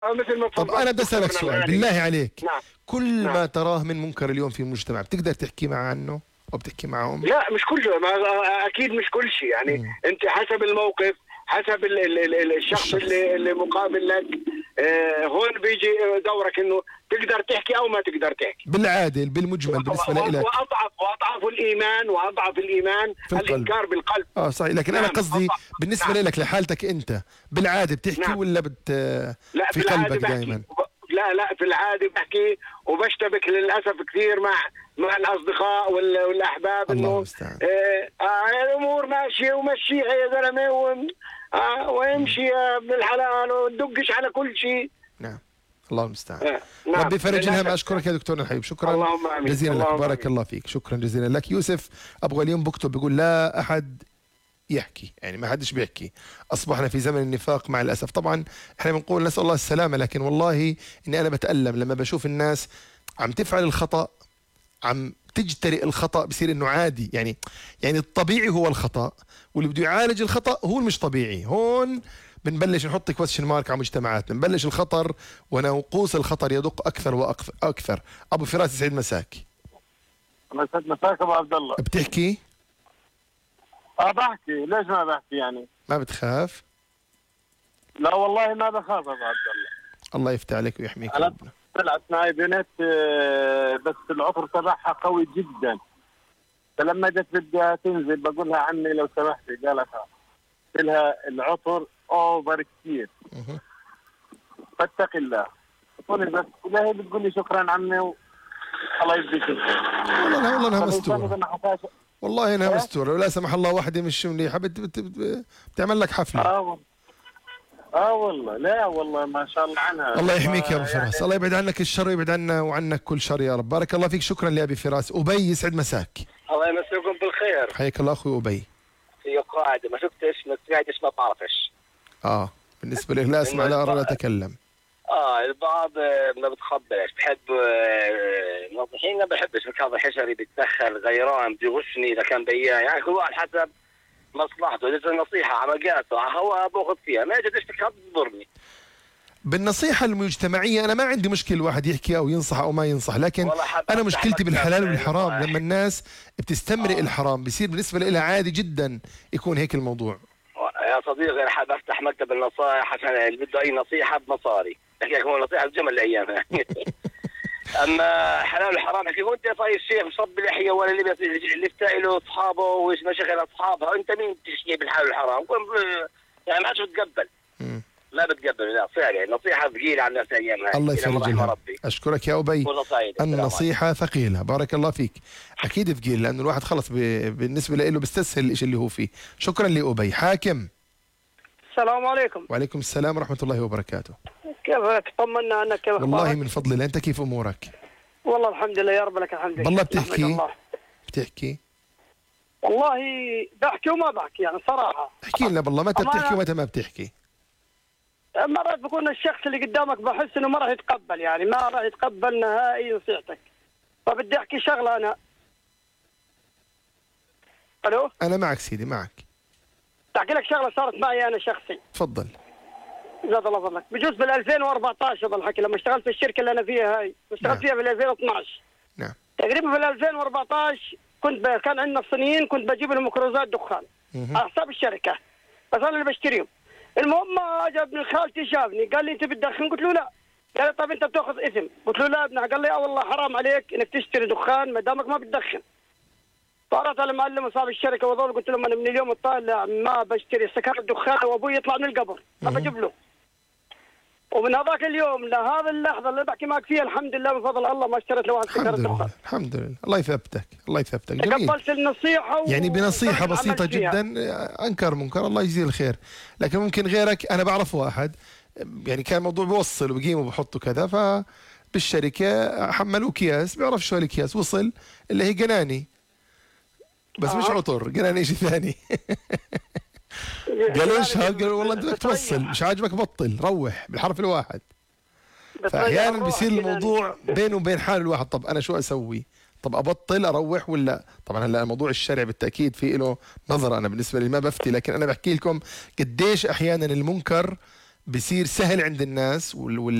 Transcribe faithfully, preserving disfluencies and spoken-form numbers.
مثل ما طب أنا بدي أسألك سؤال بالله عليك. نعم. كل نعم. ما تراه من منكر اليوم في المجتمع بتقدر تحكي مع عنه أو بتحكي معهم؟ لا مش كل شيء، أكيد مش كل شيء يعني. م. أنت حسب الموقف، حسب ال ال ال الشخص, الشخص. اللي, اللي مقابل لك. آه هون بيجي دورك انه تقدر تحكي او ما تقدر تحكي. بالعادل بالمجمل بالنسبه لك. واضعف واضعف الايمان واضعف الايمان الانكار بالقلب. اه صحيح، لكن نعم. انا قصدي بالنسبه نعم. لك لحالتك انت بالعاده بتحكي نعم. ولا بت لا في قلبك دائما؟ لا لا في العاده بحكي وبشتبك للاسف كثير مع مع الاصدقاء والاحباب انه آه الامور ماشيه ومشيها يا زلمه آه ويمشي يا ابن الحلال وتدقش على كل شيء. نعم الله المستعان. آه. نعم. ربي يفرج الهم. اشكرك يا دكتورنا الحبيب، شكرا جزيلا لك، بارك الله فيك، شكرا جزيلا لك. يوسف ابغى اليوم بكتب بيقول لا احد يحكي، يعني ما حدش بيحكي، اصبحنا في زمن النفاق مع الاسف. طبعا احنا بنقول نسال الله السلامه، لكن والله اني انا بتالم لما بشوف الناس عم تفعل الخطا، عم تجترئ الخطا، بصير انه عادي. يعني يعني الطبيعي هو الخطا، واللي بده يعالج الخطا هو المش طبيعي. هون بنبلش نحط كويستشن مارك على مجتمعاتنا، بنبلش الخطر ونوقوس الخطر يدق اكثر واكثر. ابو فراس يسعد مساك. يسعد مساك ابو عبد الله. بتحكي؟ اه بحكي، ليش ما بحكي يعني؟ ما بتخاف؟ لا والله ما بخاف ابو عبد الله. الله يفتح عليك ويحميك. انا طلعت معي بنت بس العطر تبعها قوي جدا، فلما جت بدها تنزل بقول لها عمي لو سمحتي، قالت ها، قلت لها العطر اوفر كثير فاتقي الله. قلت بس لا، هي بتقول لي شكرا عمي و... الله يجزيك الخير. والله والله انها مستوره، والله انها مستوره، ولا سمح الله واحده مش منيحه بت... بت... بت... بتعمل لك حفله. اه اه والله لا والله ما شاء الله عنها. الله يحميك يا ابو فراس، يعني الله يبعد عنك الشر ويبعد عنا وعنك كل شر يا رب. بارك الله فيك، شكرا لابي فراس. ابي يسعد مساك. الله يمسيكم بالخير. حياك الله اخوي ابي. في قاعده ما شفتش ما سمعتش ما بعرفش. اه بالنسبه لي لا اسمع لا ارى لا اتكلم. اه البعض ما بتخبرش، بحب الموظفين ما بحبش هذا حشري بيتدخل غيران بيغشني اذا كان بياه، يعني كل واحد حسب مصلحته. اذا النصيحه عمقاته هو باخذ فيها، ما اجتش تضرني. بالنصيحة المجتمعية أنا ما عندي مشكلة الواحد يحكي أو ينصح أو ما ينصح، لكن أنا مشكلتي بالحلال والحرام. لما الناس بتستمرئ آه. الحرام بصير بالنسبة لها عادي جدا يكون هيك الموضوع. يا صديقي أنا حاب أفتح مكتب النصائح عشان اللي بده أي نصيحة بمصاري، لكن هو نصيحة بجمل الأيام. أما حلال والحرام احكي هو أنت يا صاير الشيخ مصب باللحية ولا اللي اللي بتاعله أصحابه وإيش مشاغل أصحابها، أنت مين تشكي بالحلال والحرام؟ يعني ما عادش بتقبل. لا بتقبل، لا فعلا النصيحة ثقيلة على الناس أيامها. الله يفرج لها. أشكرك يا أبي. النصيحة ثقيلة، بارك الله فيك. أكيد ثقيل لأنه الواحد خلص بالنسبة له بيستسهل الشيء اللي هو فيه. شكرا لأبي. حاكم. السلام عليكم. وعليكم السلام ورحمة الله وبركاته. كيف تطمنا عنك؟ كيف أخبارك؟ والله من فضل الله. أنت كيف أمورك؟ والله الحمد لله يا رب لك الحمد لله. والله بتحكي؟ الله. بتحكي؟ والله بحكي وما بحكي يعني صراحة. احكي لنا بالله متى بتحكي ومتى ما بتحكي؟ مرات بكون الشخص اللي قدامك بحس انه ما راح يتقبل، يعني ما راح يتقبل نهائي نصيحتك، فبدي احكي شغله انا. الو انا معك سيدي معك. احكي لك شغله صارت معي انا شخصي. تفضل. جزاك الله فضلك. بجوز بال ألفين وأربعطعش هذا الحكي لما اشتغلت في الشركه اللي انا فيها هاي، اشتغلت نعم. فيها بال ألفين واثنعش. نعم. تقريبا في ألفين وأربعطعش كنت ب... كان عندنا صينيين كنت بجيب لهم ميكروزات دخان على حساب الشركه، بس انا اللي بشتريهم. المهم اجى ابن خالتي شافني قال لي انت بتدخن؟ قلت له لا. قال لي طب انت بتاخذ اثم؟ قلت له لا ابنها. قال لي اه والله حرام عليك انك تشتري دخان ما دامك ما بتدخن. صارت على المعلم وصاحب الشركه وظل قلت لهم انا من اليوم الطالع ما بشتري سكر دخان وابوي يطلع من القبر ما بجيب له. ومن هذاك اليوم لهذا اللحظه اللي بحكي معك فيها الحمد لله بفضل الله ما اشتريت لواحد سكر دخان. الحمد لله. الله يثبتك الله يثبتك. جميل. تقبلت النصيحه يعني بنصيحه بسيطه جدا انكر منكر الله يجزيه الخير. لكن ممكن غيرك انا بعرف واحد يعني كان موضوع بوصل وبقيم وبحطه كذا، فبالشركه حملوه اكياس بيعرف شو الاكياس وصل اللي هي قناني بس آه. مش عطر، قناني شيء ثاني. قالوا ايش هذا؟ قالوا والله انت بدك توصل مش عاجبك بطل روح بالحرف الواحد. فاحيانا بيصير الموضوع بينه وبين حال الواحد، طب انا شو اسوي؟ طب ابطل اروح ولا؟ طبعا هلا موضوع الشرع بالتاكيد في له نظره، انا بالنسبه لي ما بفتي، لكن انا بحكي لكم قديش احيانا المنكر بصير سهل عند الناس وال